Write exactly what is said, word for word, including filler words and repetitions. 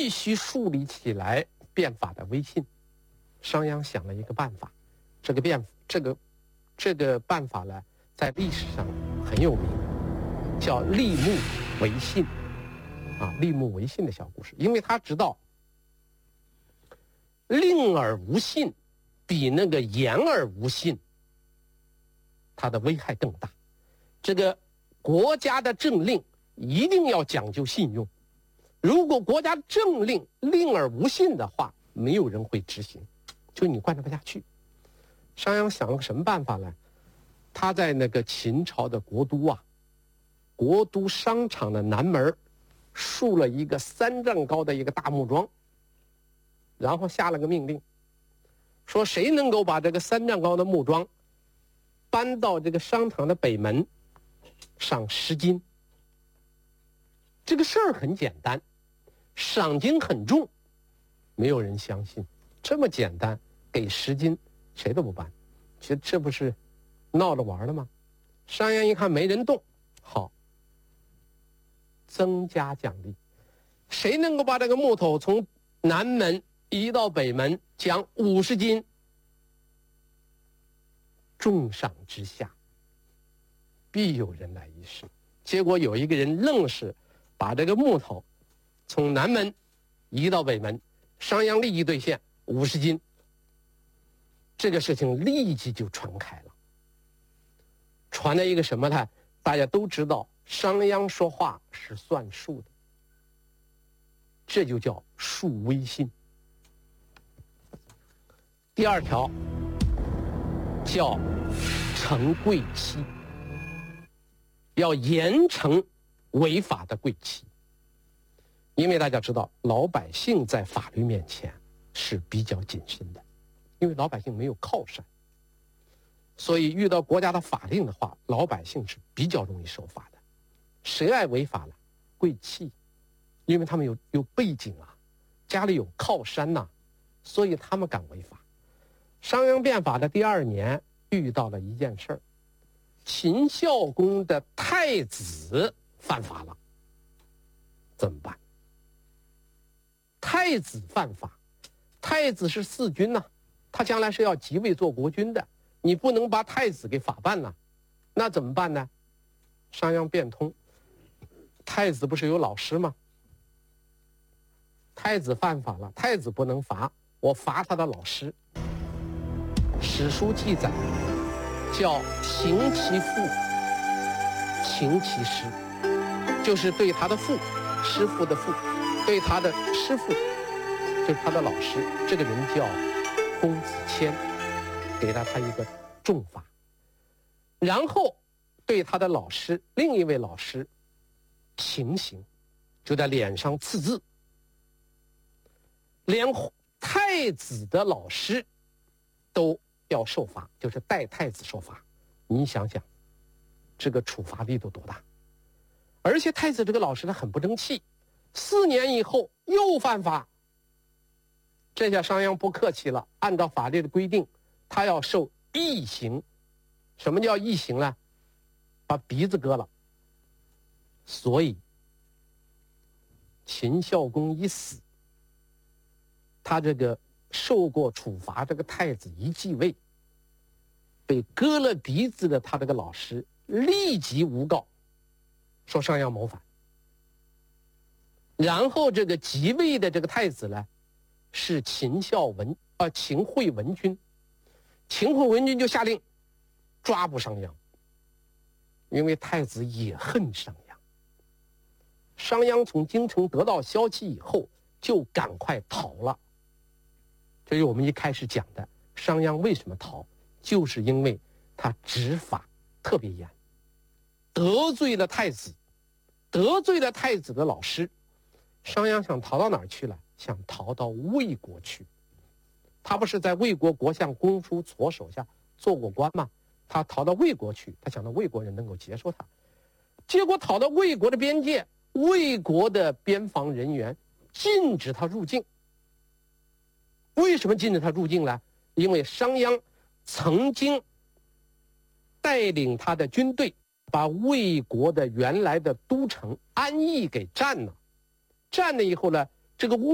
必须树立起来变法的威信。商鞅想了一个办法，这个变这个这个办法呢，在历史上很有名，叫立木为信啊，立木为信的小故事。因为他知道令而无信比那个言而无信它的危害更大。这个国家的政令一定要讲究信用，如果国家政令令而无信的话，没有人会执行，就你贯彻不下去。商鞅想了个什么办法呢？他在那个秦朝的国都啊，国都商场的南门竖了一个三丈高的一个大木桩，然后下了个命令，说谁能够把这个三丈高的木桩搬到这个商场的北门，赏十金。这个事儿很简单，赏金很重，没有人相信。这么简单，给十金，谁都不办，觉得这不是闹着玩的吗？商鞅一看没人动，好，增加奖励，谁能够把这个木头从南门移到北门，奖五十金。重赏之下，必有人来一试。结果有一个人愣是把这个木头从南门移到北门，商鞅立即兑现五十金。这个事情立即就传开了，传了一个什么呢？大家都知道商鞅说话是算数的，这就叫树威信。第二条叫惩贵戚，要严惩违法的贵戚。因为大家知道老百姓在法律面前是比较谨慎的，因为老百姓没有靠山，所以遇到国家的法令的话，老百姓是比较容易守法的。谁爱违法了？贵戚，因为他们有有背景啊，家里有靠山呐、啊，所以他们敢违法。商鞅变法的第二年遇到了一件事儿，秦孝公的太子犯法了，怎么办？太子犯法，太子是弑君呐、啊，他将来是要即位做国君的，你不能把太子给法办了，那怎么办呢？商鞅变通，太子不是有老师吗？太子犯法了，太子不能罚，我罚他的老师。史书记载叫停其父，请其师，就是对他的父，师父的父，对他的师父，就是他的老师，这个人叫公子谦，给了他一个重罚。然后对他的老师，另一位老师情刑，就在脸上刺字。连太子的老师都要受罚，就是代太子受罚。你想想这个处罚力度多大。而且太子这个老师他很不争气，四年以后又犯法。这下商鞅不客气了，按照法律的规定，他要受缢刑。什么叫缢刑呢？把鼻子割了。所以秦孝公一死，他这个受过处罚这个太子一继位，被割了鼻子的他这个老师立即诬告说商鞅谋反。然后这个即位的这个太子呢，是秦孝文啊，秦惠文君。秦惠文君就下令抓捕商鞅，因为太子也恨商鞅。商鞅从京城得到消息以后，就赶快逃了。这是我们一开始讲的，商鞅为什么逃，就是因为他执法特别严，得罪了太子，得罪了太子的老师。商鞅想逃到哪儿去了？想逃到魏国去。他不是在魏国国相公叔痤手下做过官吗？他逃到魏国去，他想到魏国人能够接受他。结果逃到魏国的边界，魏国的边防人员禁止他入境。为什么禁止他入境呢？因为商鞅曾经带领他的军队把魏国的原来的都城安邑给占了，占了以后呢，这个